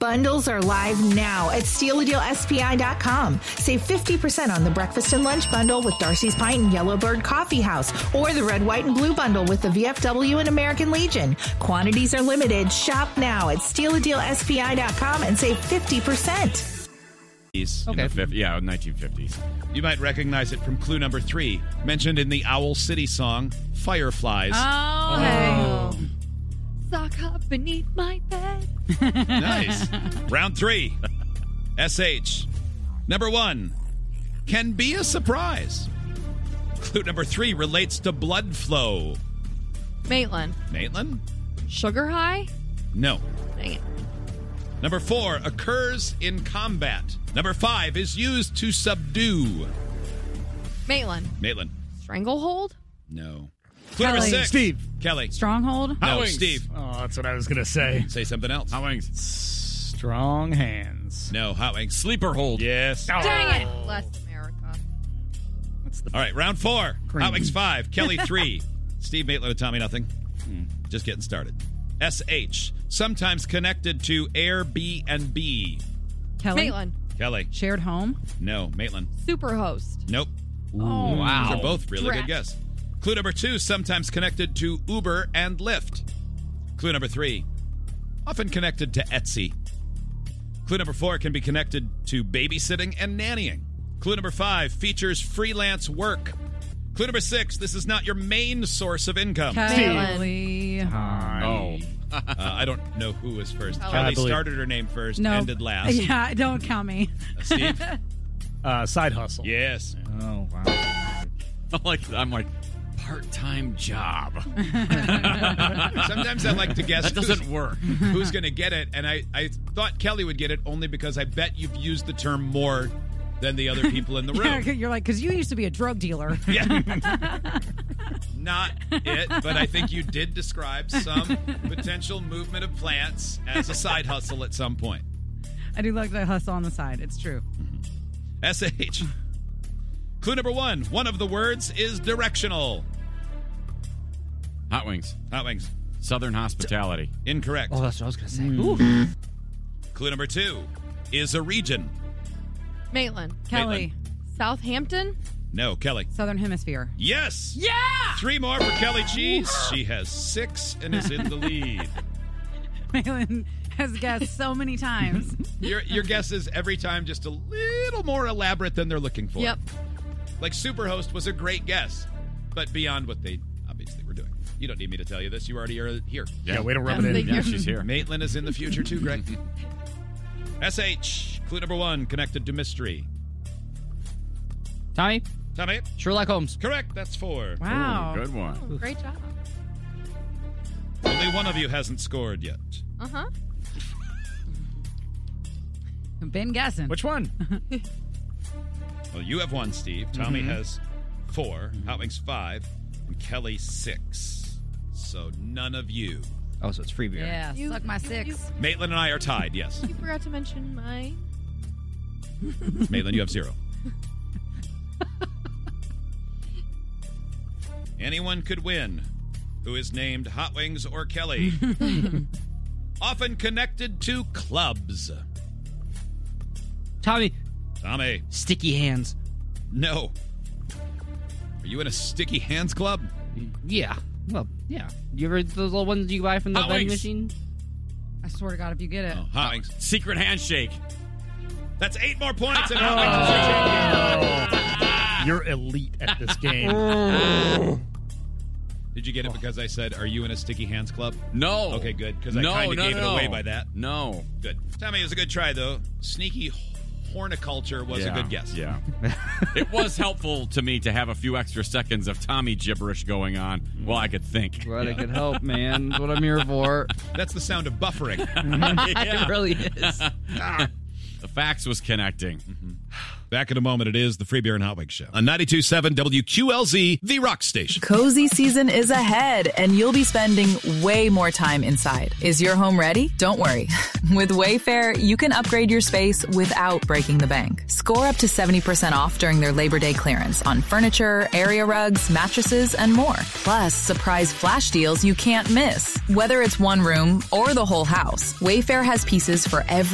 Bundles are live now at StealADealSPI.com. Save 50% on the breakfast and lunch bundle with Darcy's Pint and Yellowbird Coffee House, or the red, white, and blue bundle with the VFW and American Legion. Quantities are limited. Shop now at StealADealSPI.com and save 50%. Okay. 1950s. You might recognize it from clue number 3, mentioned in the Owl City song, Fireflies. Oh. Sock up beneath my bed. Nice. Round 3. SH. Number 1, can be a surprise. Clue number 3 relates to blood flow. Maitland. Maitland? Sugar high? No. Dang it. Number 4, occurs in combat. Number 5 is used to subdue. Maitland. Maitland? Stranglehold? No. Clue number Kelly. 6. Steve. Kelly. Stronghold? No, Hot Wings. Steve. Oh, that's what I was going to say. Say something else. Hot Wings. Strong hands. No, Hot Wings. Sleeper hold. Yes. Dang it. Bless America. What's the All right, round 4. Green. Hot Wings 5. Kelly 3. Steve, Maitland, and Tommy, nothing. Just getting started. SH. Sometimes connected to Airbnb. Kelly? Maitland. Kelly. Shared home? No. Maitland. Superhost. Nope. Oh, wow. Those are both really Drat. good guess. Clue number 2, sometimes connected to Uber and Lyft. Clue number 3, often connected to Etsy. Clue number 4 can be connected to babysitting and nannying. Clue number 5 features freelance work. Clue number 6, this is not your main source of income. Kelly. Oh. I don't know who was first. Kelly. Kelly I believe- started her name first, No. ended last. Yeah, don't count me. Steve? Side hustle. Yes. Oh, wow. I'm like, part-time job. Sometimes I like to guess That doesn't work. who's going to get it, and I thought Kelly would get it only because I bet you've used the term more than the other people in the room. Yeah, you're like, because you used to be a drug dealer. Yeah. Not it, but I think you did describe some potential movement of plants as a side hustle at some point. I do like the hustle on the side. It's true. SH. Clue number 1, one of the words is directional. Hot Wings. Hot Wings. Southern hospitality. Incorrect. Oh, that's what I was going to say. Ooh. Clue number 2 is a region. Maitland. Kelly. Southampton? No, Kelly. Southern Hemisphere. Yes. Yeah! 3 more for Kelly Cheese. She has 6 and is in the lead. Malin has guessed so many times. Your guess is every time just a little more elaborate than they're looking for. Yep. Like Superhost was a great guess, but beyond what they obviously were doing. You don't need me to tell you this. You already are here. Yeah, way to rub Yes, it they in. do. Yeah, she's here. Maitland is in the future too, Greg. SH. Clue number 1, connected to mystery. Tommy, Tommy. Sherlock Holmes. Correct. That's 4. Wow. Ooh, good one. Oh, great job. Only one of you hasn't scored yet. Uh-huh. Been guessing. Which one? Well, you have 1, Steve. Tommy has 4. Hot Wings 5. And Kelly 6. So none of you. Oh, so it's free beer. Yeah, You- suck my you- 6. Maitland and I are tied, yes. You forgot to mention mine. Maitland, you have 0. Anyone could win who is named Hot Wings or Kelly. Often connected to clubs. Tommy, Tommy. sticky hands. No. Are you in a sticky hands club? Yeah. Well, yeah. You ever those little ones you buy from the Hot vending Wings. machine? I swear to God, if you get it. Oh, Hot Wings. Secret handshake. That's 8 more points and Hot Wings. You're elite at this game. Did you get it because I said, are you in a sticky hands club? No. Okay, good, because I kind of gave it away by that. No. Good. Tommy, it was a good try, though. Sneaky horticulture was a good guess. Yeah. It was helpful to me to have a few extra seconds of Tommy gibberish going on while I could think. Glad I could help, man. That's what I'm here for. That's the sound of buffering. It really is. The fax was connecting. Back in a moment, it is the Free Beer and Hot Wings Show on 92.7 WQLZ, the rock station. Cozy season is ahead, and you'll be spending way more time inside. Is your home ready? Don't worry. With Wayfair, you can upgrade your space without breaking the bank. Score up to 70% off during their Labor Day clearance on furniture, area rugs, mattresses, and more. Plus, surprise flash deals you can't miss. Whether it's one room or the whole house, Wayfair has pieces for every